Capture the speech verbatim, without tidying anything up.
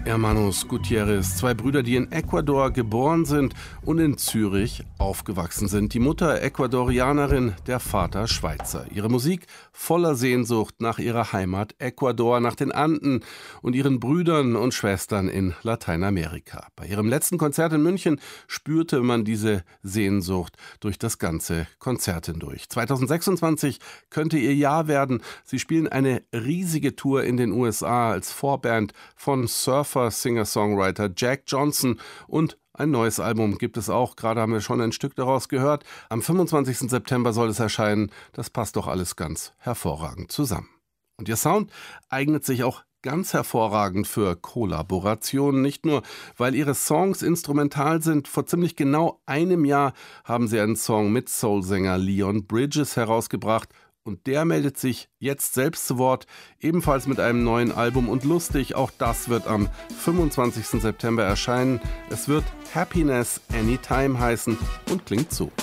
Hermanos Gutierrez, zwei Brüder, die in Ecuador geboren sind und in Zürich aufgewachsen sind. Die Mutter Ecuadorianerin, der Vater Schweizer. Ihre Musik voller Sehnsucht nach ihrer Heimat Ecuador, nach den Anden und ihren Brüdern und Schwestern in Lateinamerika. Bei ihrem letzten Konzert in München spürte man diese Sehnsucht durch das ganze Konzert hindurch. zweitausendsechsundzwanzig könnte ihr Jahr werden. Sie spielen eine riesige Tour in den U S A als Vorband von Surfer Singer-Songwriter Jack Johnson, und ein neues Album gibt es auch. Gerade haben wir schon ein Stück daraus gehört. Am fünfundzwanzigsten September soll es erscheinen. Das passt doch alles ganz hervorragend zusammen. Und ihr Sound eignet sich auch ganz hervorragend für Kollaborationen. Nicht nur, weil ihre Songs instrumental sind. Vor ziemlich genau einem Jahr haben sie einen Song mit Soulsänger Leon Bridges herausgebracht. Und der meldet sich jetzt selbst zu Wort, ebenfalls mit einem neuen Album. Und lustig, auch das wird am fünfundzwanzigsten September erscheinen. Es wird Happiness Anytime heißen und klingt so.